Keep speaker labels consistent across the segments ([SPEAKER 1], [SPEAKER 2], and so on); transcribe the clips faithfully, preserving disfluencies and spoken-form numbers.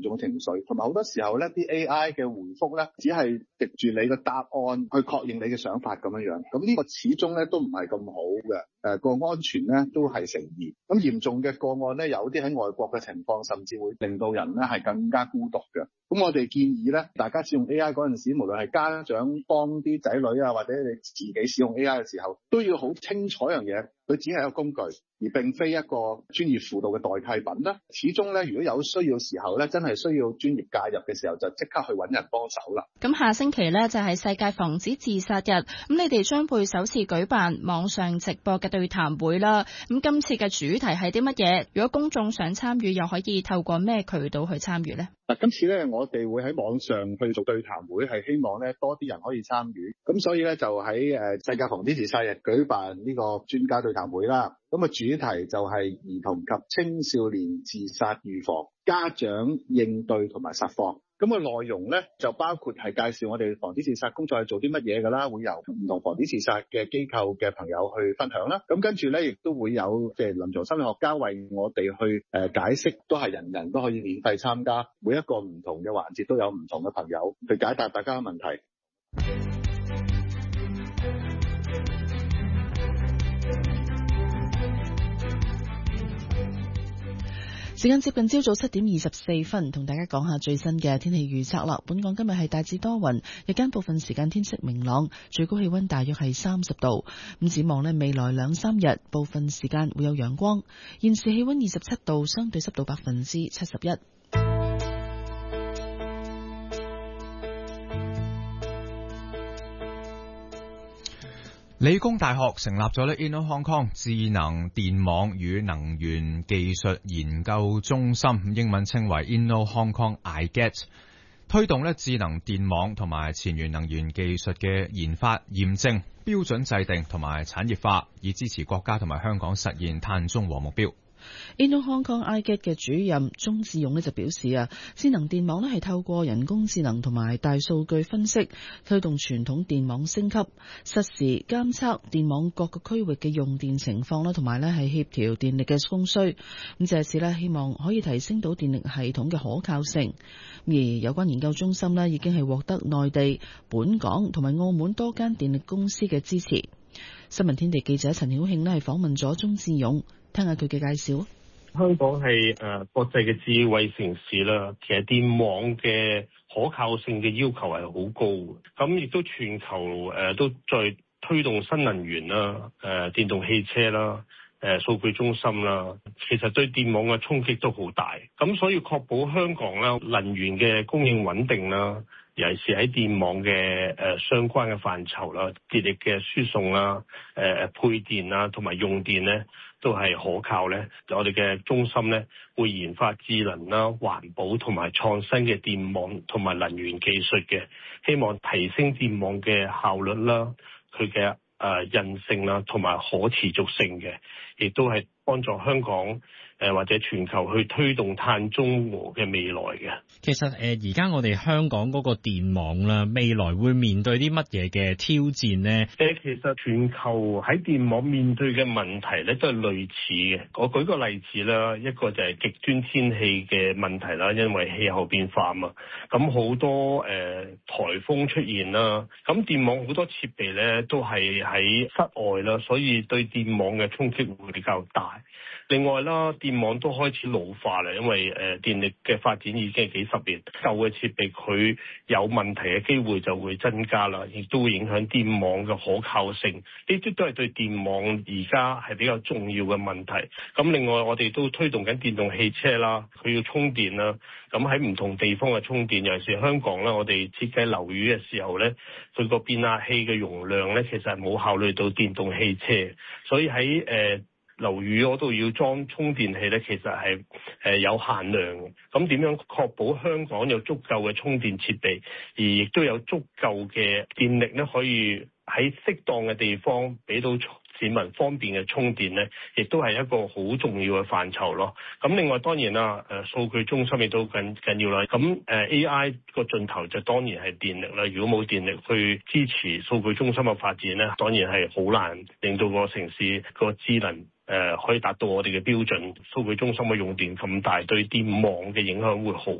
[SPEAKER 1] 嚴重嘅情緒，同埋好多時候咧啲 A I 嘅回覆咧，只係藉住你嘅答案去確認你嘅想法咁樣樣。咁呢個始終咧都唔係咁好嘅。誒個安全咧都係成疑。咁嚴重嘅個案咧，有啲喺外國嘅情況，甚至會令到人咧係更加孤獨嘅。咁我哋建議咧，大家使用 A I 嗰陣時，無論係家長幫啲仔女啊，或者你自己使用 A I 嘅時候，都要好清楚一樣嘢，佢只係一個工具，而並非一個專業輔導嘅代替品啦。始終咧，如果有需要時候咧，真係需要專業介入嘅時候，就即刻去揾人幫手啦。
[SPEAKER 2] 咁下星期咧就係世界防止自殺日，咁你哋將會首次舉辦網上直播嘅對談會啦。咁今次嘅主題係啲乜嘢？如果公眾想參與，又可以透過咩渠道去參與呢？
[SPEAKER 1] 嗱，今次咧我哋會喺網上去做對談會，係希望咧多啲人可以參與。咁所以咧就喺誒世界防止自殺日舉辦呢個專家對談會啦。咁啊主題就係兒童及青少年自殺預防、家長應對同埋實況。咁個內容咧就包括係介紹我哋防止自殺工作係做啲乜嘢㗎啦，會由唔同防止自殺嘅機構嘅朋友去分享啦。咁跟住咧亦都會有即係臨床心理學家為我哋去誒解釋，都係人人都可以免費參加，每一個唔同嘅環節都有唔同嘅朋友去解答大家嘅問題。
[SPEAKER 3] 時間接近朝早七點二十四分，同大家講下最新嘅天氣預測啦。本港今日係大致多雲，日間部分時間天色明朗，最高氣溫大約係三十度。咁展望呢，未來兩三日部分時間會有陽光。現時氣溫二十七度，相對濕度百分之七十一。
[SPEAKER 4] 理工大學成立咗咧 Inno Hong Kong 智能電網與能源技術研究中心，英文稱為 Inno Hong Kong I G E T， 推動咧智能電網同埋前沿能源技術嘅研發、驗證、標準制定同埋產業化，以支持國家同埋香港實現碳中和目標。
[SPEAKER 3] Inno Hong Kong I G E T 嘅主任鍾志勇呢就表示啊，智能電網呢係透過人工智能同埋大數據分析，推動傳統電網升級，實時監測電網各個區域嘅用電情況啦，同埋呢係協調電力嘅供需。咁藉此呢，希望可以提升到電力系統嘅可靠性。而有關研究中心呢，已經係獲得內地、本港同埋澳門多間電力公司嘅支持。新聞天地記者陳曉慶呢係訪問咗鍾志勇。聽下佢嘅介紹。
[SPEAKER 5] 香港係誒國際嘅智慧城市啦，其實電網嘅可靠性嘅要求係好高嘅，咁亦都全球誒都在推動新能源啦、誒電動汽車啦、誒數據中心啦，其實對電網嘅衝擊都好大，咁所以確保香港啦能源嘅供應穩定啦。尤其是喺電網嘅誒相關嘅範疇啦，電力嘅輸送啦、誒配電啦同埋用電咧，都係可靠咧。我哋嘅中心咧會研發智能啦、環保同埋創新嘅電網同埋能源技術嘅，希望提升電網嘅效率啦、佢嘅誒韌性啦同埋可持續性嘅，亦都係幫助香港誒或者全球去推動碳中和嘅未來嘅。
[SPEAKER 6] 其實誒而家我哋香港嗰個電網啦，未來會面對啲乜嘢嘅挑戰呢？
[SPEAKER 5] 誒，其實全球喺電網面對嘅問題咧，都係類似嘅。我舉個例子啦，一個就係極端天氣嘅問題啦，因為氣候變化嘛，咁好多誒、呃、颱風出現啦，咁電網好多設備咧都係喺室外啦，所以對電網嘅衝擊會比較大。另外啦，電網都開始老化啦，因為誒、呃、電力嘅發展已經係幾十年，舊嘅設備佢有問題嘅機會就會增加啦，亦都會影響電網嘅可靠性。呢啲都係對電網而家係比較重要嘅問題。咁另外我哋都推動緊電動汽車啦，佢要充電啦。咁喺唔同地方嘅充電，尤其是香港啦，我哋設計樓宇嘅時候咧，佢個變壓器嘅容量咧，其實係冇考慮到電動汽車，所以喺誒、呃樓宇嗰度要裝充電器咧，其實係誒有限量嘅。咁點樣確保香港有足夠嘅充電設備，而亦都有足夠嘅電力咧，可以喺適當嘅地方俾到市民方便嘅充電咧，亦都係一個好重要嘅範疇咯。咁另外當然啦，誒數據中心亦都緊緊要啦。咁誒 A I 個盡頭就當然係電力啦。如果冇電力去支持數據中心嘅發展咧，當然係好難令到個城市個智能誒、呃、可以達到我哋嘅標準。數據中心嘅用電咁大，對電網嘅影響會好大。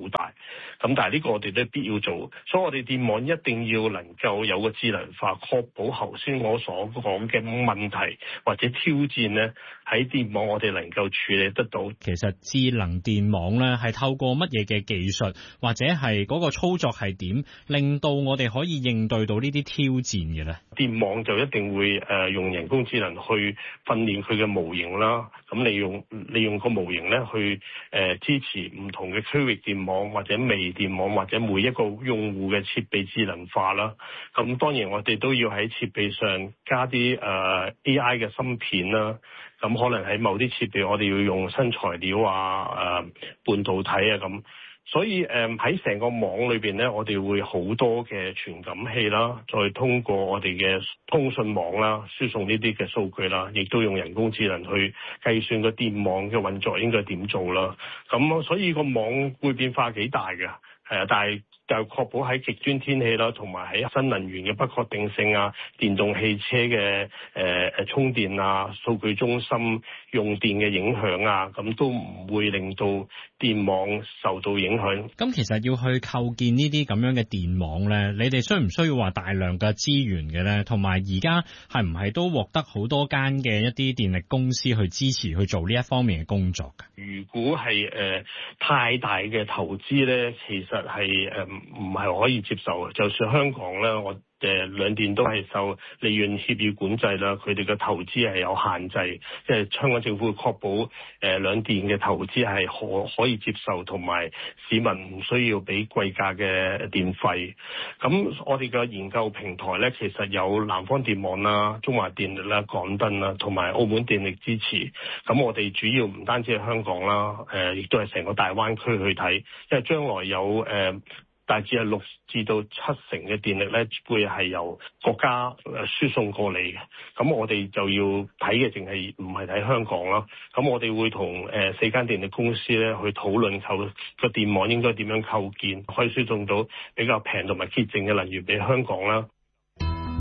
[SPEAKER 5] 咁但係呢個我哋都必要做，所以我哋電網一定要能夠有個智能化，確保頭先我所講嘅問題或者挑戰咧，喺電網我哋能夠處理得到。
[SPEAKER 6] 其實智能電網咧係透過乜嘢嘅技術或者係嗰個操作係點，令到我哋可以應對到呢啲挑戰嘅咧？
[SPEAKER 5] 電網就一定會誒、呃、用人工智能去訓練佢嘅模型啦，咁利用利用個模型咧去誒、呃、支持唔同嘅區域電網或者微電網或者每一個用戶嘅設備智能化啦。咁當然我哋都要喺設備上加啲誒、呃、A I 嘅芯片啦。咁可能喺某啲設備我哋要用新材料啊、誒、呃、半導體啊咁。所以誒喺成個網裏邊咧，我哋會好多嘅傳感器啦，再通過我哋嘅通訊網啦，輸送呢啲嘅數據啦，亦都用人工智能去計算個電網嘅運作應該點做啦。咁所以個網會變化幾大嘅，係啊，但係就確保喺極端天氣啦，同埋喺新能源嘅不確定性啊，電動汽車嘅誒誒充電啊，數據中心用電嘅影響啊，咁都唔會令到電網受到影響。
[SPEAKER 6] 咁其實要去構建呢啲咁樣嘅電網咧，你哋需唔需要話大量嘅資源嘅咧？同埋而家係唔係都獲得好多間嘅一啲電力公司去支持去做呢一方面嘅工作㗎？
[SPEAKER 5] 如果係誒、呃、太大嘅投資咧，其實係誒唔係可以接受嘅。就算香港咧，我誒兩電都係受利潤協議管制啦，佢哋嘅投資係有限制，即係香港政府會確保誒兩電嘅投資係可可以接受，同埋市民唔需要俾貴價嘅電費。咁我哋嘅研究平台咧，其實有南方電網啦、中華電力啦、港燈啦，同埋澳門電力支持。咁我哋主要唔單止係香港啦，誒亦都係成個大灣區去睇，因為將來有誒。呃大致係六至到七成嘅電力咧，會係由國家誒輸送過嚟嘅。咁我哋就要睇嘅，淨係唔係睇香港啦。咁我哋會同誒四間電力公司咧去討論構個電網應該點樣構建，可以輸送到比較平同埋潔淨嘅能源俾香港啦。